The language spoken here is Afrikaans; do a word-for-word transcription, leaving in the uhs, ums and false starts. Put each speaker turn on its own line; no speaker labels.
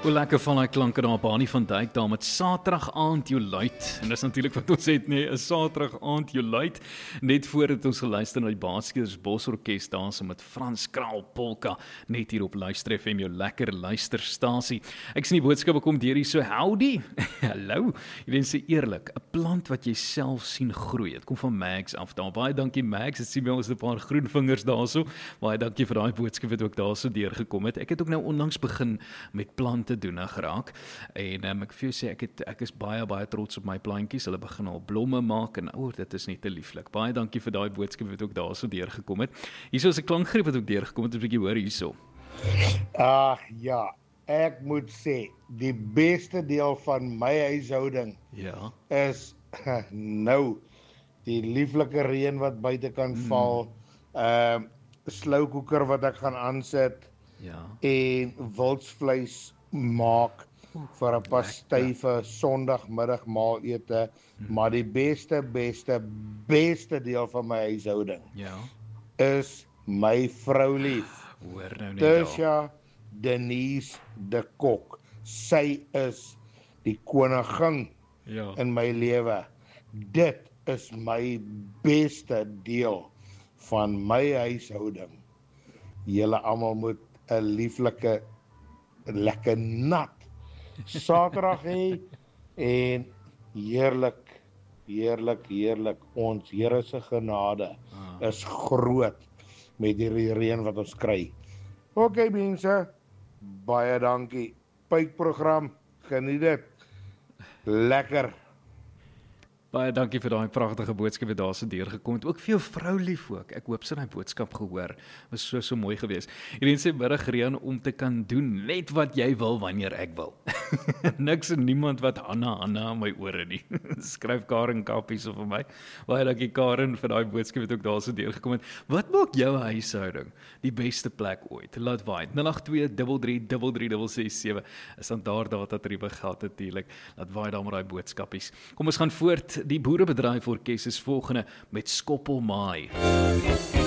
Hoe lekker van die klanke daar op Annie van Dijk daar met Saterdag aand jou luid. En dis natuurlik wat ons het nie, 'n Saterdag aand jou luid. Net voordat ons geluister na die Baaskers Bosorkes danse met Frans Kraal Polka net hier op Luister F M, jou lekker luisterstasie. Ek sien die boodskappe kom deur hier so howdy. Hallo. Hierdie sê eerlik, 'n plant wat jy self sien groei. Dit kom van Max af daar. Baie dankie Max. Dit sien my ons 'n paar groen vingers daarso. Baie dankie vir daai boodskap wat ook daarso deurgekom het. Ek het ook nou onlangs begin met plante doen geraak. En um, ek vir jou sê ek het ek is baie baie trots op my plantjies. Hulle begin al blomme maak en o, dit is net te lieflik. Baie dankie vir daai boodskap wat ook daarso deurgekom het. Hierso is 'n klankgreep wat ook deurgekom het, 'n bietjie hoor hierso.
Ag ja, ek moet sê die beste deel van my huishouding
Ja.
is nou die lieflike reën wat buite kan val, ehm mm. uh, sloukoeker wat ek gaan aansit.
Ja.
En wildsvleis maak vir 'n pasty vir Sondagmiddag maalete, hmm. maar die beste beste beste deel van my huishouding
Ja.
is my vroulief.
Hoor nou net
Tisha Denise de Kok. Sy is die koningin
Ja.
in my lewe. Dit is my beste deel van my huishouding. Julle almal moet 'n lieflike, lekker nat Saterdag hê en heerlik, heerlik, heerlik. Ons Here se genade ah. is groot met hierdie reën wat ons kry. OK mense, baie dankie. Pypprogram, geniet dit. Lekker.
Baie dankie vir daai pragtige boodskap wat daarso deurgekom het. Ook vir jou vrou lief ook. Ek hoop sy het daai boodskap gehoor. Was so so mooi geweest. Hierdie sê middag reën om te kan doen net wat jy wil wanneer ek wil. Niks en niemand wat Hanna Hanna in my ore nie. Skryf Karen Kappies of vir my. Baie dankie Karen vir daai boodskap wat ook daarso deurgekom het. Wat maak jou huishouding die beste plek ooit? Laat waai. nul agt twee drie drie drie drie drie ses sewe. Is dan daar data tariewe geld natuurlik. Laat waai daar met daai boodskapies. Kom ons gaan voort. Die boerebedryf orkes is volgende met Skoppelmaai.